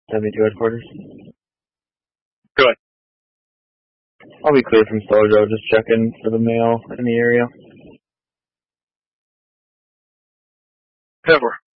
72 headquarters. Go ahead. I'll be clear from Sojo, just checking for the mail in the area. Cover.